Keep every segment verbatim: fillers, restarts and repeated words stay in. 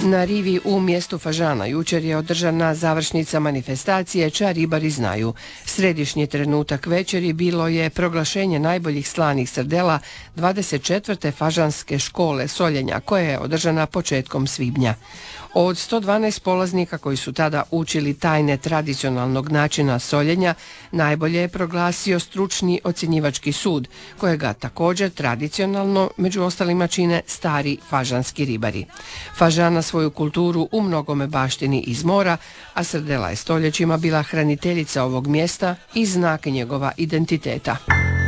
Na rivi u mjestu Fažana jučer je održana završnica manifestacije Ča ribari znaju. Središnji trenutak večeri bilo je proglašenje najboljih slanih srdela dvadeset četvrte Fažanske škole soljenja koja je održana početkom svibnja. Od sto dvanaest polaznika koji su tada učili tajne tradicionalnog načina soljenja, najbolje je proglasio stručni ocjenjivački sud, kojega također tradicionalno među ostalima čine stari fažanski ribari. Fažana svoju kulturu u mnogome baštini iz mora, a srdela je stoljećima bila hraniteljica ovog mjesta i znak njegova identiteta.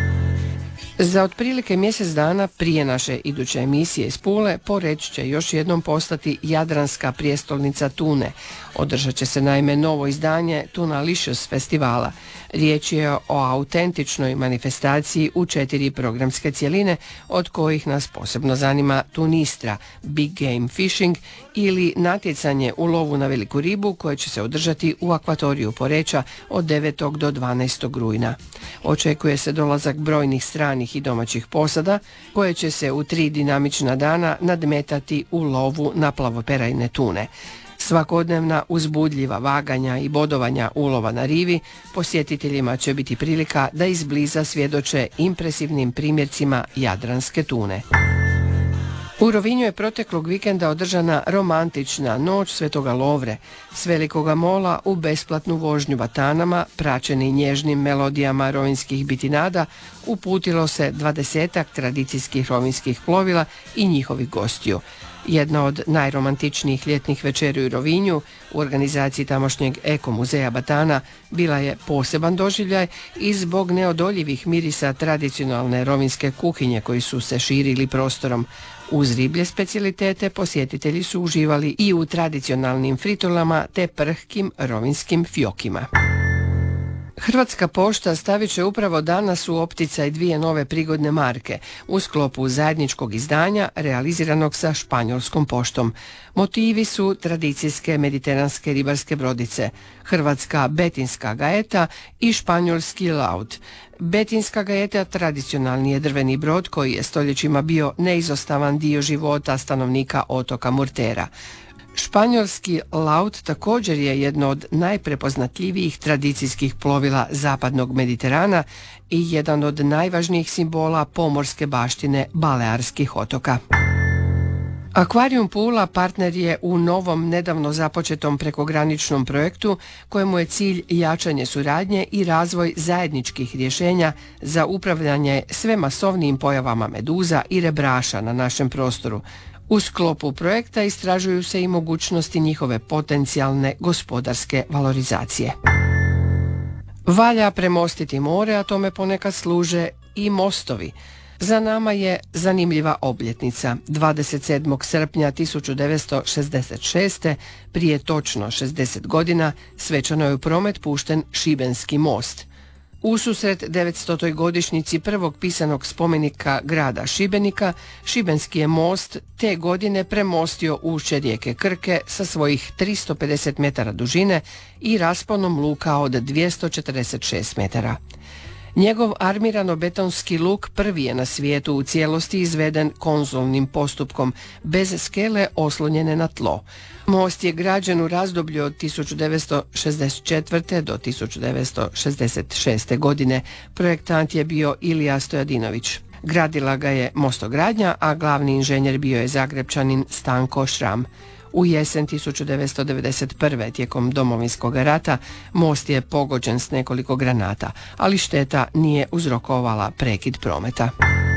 Za otprilike mjesec dana prije naše iduće emisije iz Pule, Poreč će još jednom postati jadranska prijestolnica tune. Održat će se naime novo izdanje Tunalicious festivala. Riječ je o autentičnoj manifestaciji u četiri programske cjeline, od kojih nas posebno zanima Tunistra, Big Game Fishing ili natjecanje u lovu na veliku ribu koje će se održati u akvatoriju Poreča od devetog do dvanaestog rujna. Očekuje se dolazak brojnih stranih i domaćih posada koje će se u tri dinamična dana nadmetati u lovu na plavoperajne tune. Svakodnevna uzbudljiva vaganja i bodovanja ulova na rivi posjetiteljima će biti prilika da izbliza svjedoče impresivnim primjercima jadranske tune. U Rovinju je proteklog vikenda održana romantična noć Svetoga Lovre s velikoga mola u besplatnu vožnju batanama, praćeni nježnim melodijama rovinskih bitinada, uputilo se dvadesetak tradicijskih rovinskih plovila i njihovih gostiju. Jedna od najromantičnijih ljetnih večeri u Rovinju u organizaciji tamošnjeg Eko-muzeja Batana bila je poseban doživljaj i zbog neodoljivih mirisa tradicionalne rovinske kuhinje koji su se širili prostorom. Uz riblje specijalitete posjetitelji su uživali i u tradicionalnim fritolama te prhkim rovinskim fjokima. Hrvatska pošta stavit će upravo danas u opticaj dvije nove prigodne marke u sklopu zajedničkog izdanja realiziranog sa španjolskom poštom. Motivi su tradicijske mediteranske ribarske brodice, hrvatska betinska gaeta i španjolski laut. Betinska gaeta tradicionalni je drveni brod koji je stoljećima bio neizostavan dio života stanovnika otoka Murtera. Španjolski laut također je jedno od najprepoznatljivijih tradicijskih plovila zapadnog Mediterana i jedan od najvažnijih simbola pomorske baštine Balearskih otoka. Akvarijum Pula partner je u novom nedavno započetom prekograničnom projektu kojemu je cilj jačanje suradnje i razvoj zajedničkih rješenja za upravljanje sve masovnijim pojavama meduza i rebraša na našem prostoru. U sklopu projekta istražuju se i mogućnosti njihove potencijalne gospodarske valorizacije. Valja premostiti more, a tome ponekad služe i mostovi. Za nama je zanimljiva obljetnica. dvadeset sedmog srpnja tisuću devetsto šezdeset šeste. prije točno šezdeset godina, svečano je u promet pušten Šibenski most. Ususret devetstotoj godišnjici prvog pisanog spomenika grada Šibenika, Šibenski je most te godine premostio ušće rijeke Krke sa svojih tristo pedeset metara dužine i rasponom luka od dvjesto četrdeset šest metara. Njegov armirano-betonski luk prvi je na svijetu u cijelosti izveden konzolnim postupkom, bez skele oslonjene na tlo. Most je građen u razdoblju od tisuću devetsto šezdeset četvrte. do tisuću devetsto šezdeset šeste. godine. Projektant je bio Ilija Stojadinović. Gradila ga je Mostogradnja, a glavni inženjer bio je Zagrepčanin Stanko Šram. U jesen tisuću devetsto devedeset prve. tijekom Domovinskog rata most je pogođen s nekoliko granata, ali šteta nije uzrokovala prekid prometa.